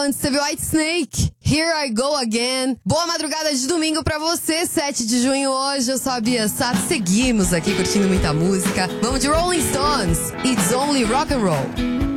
Antes teve White Snake, Here I Go Again. Boa madrugada de domingo pra você, 7 de junho hoje. Eu sou a Bia Sato, seguimos aqui curtindo muita música. Vamos de Rolling Stones, It's Only Rock and Roll.